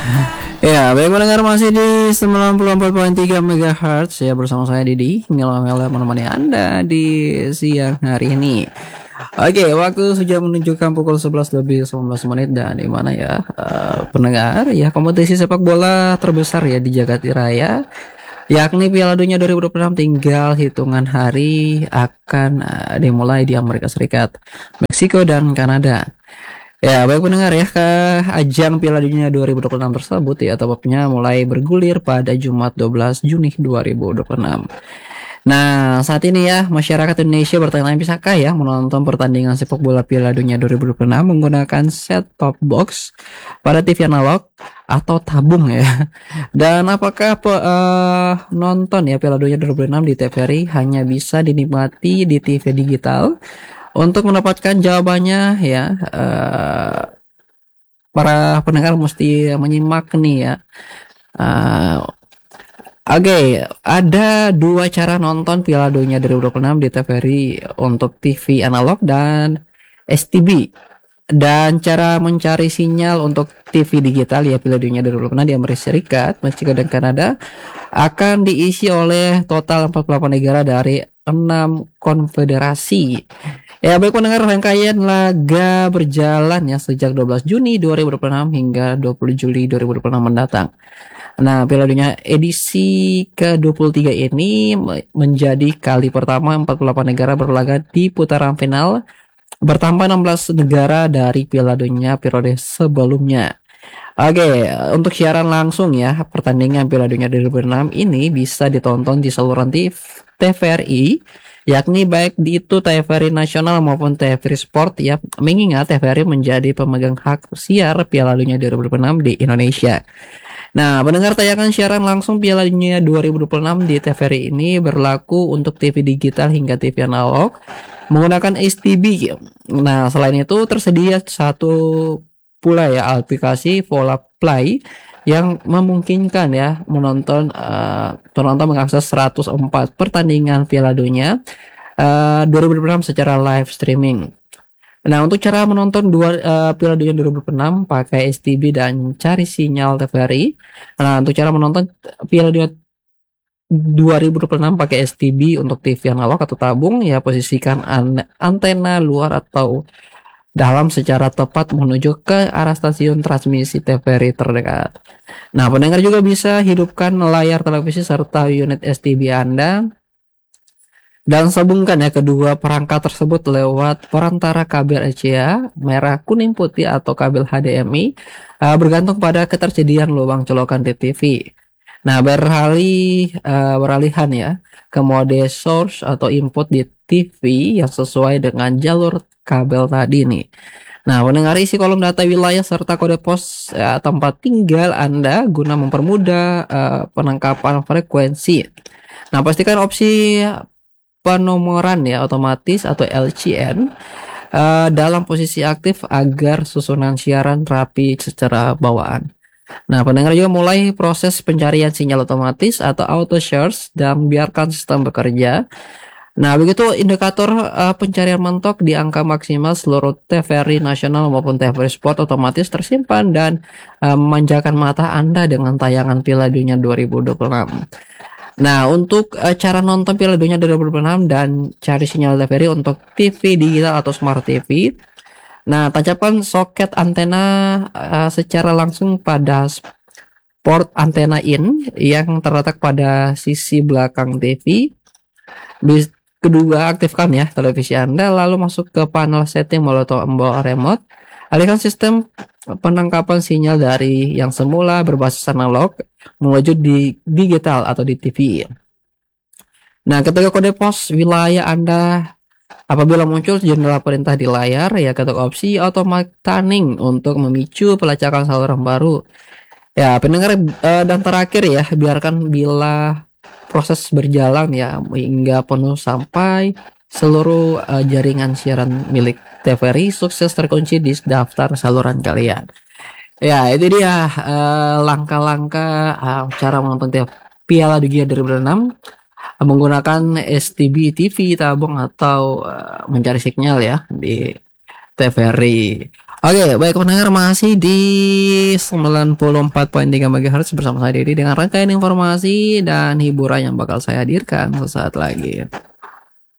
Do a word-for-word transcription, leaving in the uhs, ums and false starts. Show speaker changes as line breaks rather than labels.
Ya, baik mendengar masih di sembilan puluh empat koma tiga megahertz ya bersama saya Didi, Mila-Mila menemani Anda di siang hari ini. Oke, waktu sudah menunjukkan pukul sebelas lebih sembilan belas menit dan di mana ya eh, pendengar ya kompetisi sepak bola terbesar ya di Jagat Raya yakni Piala Dunia dua ribu dua puluh enam tinggal hitungan hari akan eh, dimulai di Amerika Serikat, Meksiko dan Kanada. Ya, baik pendengar ya, ke ajang Piala Dunia dua ribu dua puluh enam tersebut ya tepatnya mulai bergulir pada Jumat dua belas Juni dua ribu dua puluh enam. Nah, saat ini ya masyarakat Indonesia bertanya bisakah ya menonton pertandingan sepak bola Piala Dunia dua ribu dua puluh enam menggunakan set top box pada T V analog atau tabung ya. Dan apakah pe, eh, nonton ya Piala Dunia dua ribu dua puluh enam di T V R I hanya bisa dinikmati di T V digital? Untuk mendapatkan jawabannya ya, eh, para pendengar mesti menyimak nih ya. Eh, Oke, okay, ada dua cara nonton Piala Dunia dua ribu dua puluh enam di T V R I untuk T V analog dan S T B. Dan cara mencari sinyal untuk T V digital ya Piala Dunia dua ribu dua puluh enam di Amerika Serikat, Meksiko dan Kanada akan diisi oleh total empat puluh delapan negara dari enam konfederasi. Ya, baik pendengar, rangkaian laga berjalan ya sejak dua belas Juni dua ribu dua puluh enam hingga dua puluh Juli dua ribu dua puluh enam mendatang. Nah, Piala Dunia edisi ke dua puluh tiga ini menjadi kali pertama empat puluh delapan negara berlaga di putaran final bertambah enam belas negara dari Piala Dunia periode sebelumnya. Oke, untuk siaran langsung ya, pertandingan Piala Dunia dua ribu enam ini bisa ditonton di saluran T V R I, yakni baik di itu T V R I nasional maupun T V R I Sport ya, mengingat T V R I menjadi pemegang hak siar Piala Dunia dua ribu enam di Indonesia. Nah, pendengar tayangan siaran langsung Piala Dunia dua ribu dua puluh enam di T V R I ini berlaku untuk T V digital hingga T V analog menggunakan S T B. Nah, selain itu tersedia satu pula ya aplikasi Vola Play yang memungkinkan ya menonton uh, penonton mengakses seratus empat pertandingan Piala Dunia uh, dua ribu dua puluh enam secara live streaming. Nah, untuk cara menonton dua uh, Piala Dunia dua ribu dua puluh enam pakai S T B dan cari sinyal T V R I. Nah, untuk cara menonton Piala Dunia dua ribu dua puluh enam pakai S T B untuk T V analog atau tabung ya posisikan an antena luar atau dalam secara tepat menuju ke arah stasiun transmisi T V R I terdekat. Nah, pendengar juga bisa hidupkan layar televisi serta unit S T B Anda dan sambungkan ya kedua perangkat tersebut lewat perantara kabel R C A merah, kuning, putih atau kabel H D M I uh, bergantung pada ketersediaan lubang colokan di T V. Nah, beralih uh, beralihan ya ke mode source atau input di T V yang sesuai dengan jalur kabel tadi nih. Nah, mendengar isi kolom data wilayah serta kode pos ya, tempat tinggal Anda guna mempermudah uh, penangkapan frekuensi. Nah, pastikan opsi penomoran ya otomatis atau L C N uh, dalam posisi aktif agar susunan siaran rapi secara bawaan. Nah, pendengar juga mulai proses pencarian sinyal otomatis atau auto search dan biarkan sistem bekerja. Nah, begitu indikator uh, pencarian mentok di angka maksimal seluruh T V R I nasional maupun T V R I Sport otomatis tersimpan dan uh, memanjakan mata Anda dengan tayangan Piala Dunia dua ribu dua puluh enam. Nah, untuk uh, cara nonton Piala Dunia dua ribu dua puluh enam dan cari sinyal T V R I untuk T V digital atau Smart T V. Nah, tancapkan soket antena uh, secara langsung pada port antena in yang terletak pada sisi belakang T V. Bis Kedua, aktifkan ya televisi Anda, lalu masuk ke panel setting melalui tombol remote. Alihkan sistem penangkapan sinyal dari yang semula berbasis analog menuju di digital atau di T V. Nah, ketika kode pos wilayah Anda apabila muncul jendela perintah di layar, ya ketuk opsi automatic tuning untuk memicu pelacakan saluran baru. Ya, pendengar uh, dan terakhir ya, biarkan bila proses berjalan ya hingga penuh sampai seluruh uh, jaringan siaran milik T V R I sukses terkunci di daftar saluran kalian. Ya, itu dia uh, langkah-langkah uh, cara menonton Piala Dunia dua ribu enam menggunakan S T B T V tabung atau uh, mencari sinyal ya di T V R I. Oke, baik pendengar, masih di sembilan puluh empat koma tiga megahertz bersama saya Dedi dengan rangkaian informasi dan hiburan yang bakal saya hadirkan sesaat lagi.